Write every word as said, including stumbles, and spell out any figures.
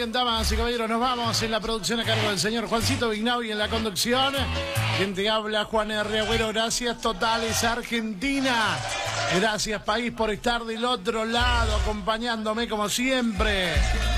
bien, damas y caballeros, nos vamos en la producción a cargo del señor Juancito Vignau y en la conducción. Quien te habla, Juan R. Agüero. Gracias totales, Argentina. Gracias, país, por estar del otro lado, acompañándome como siempre.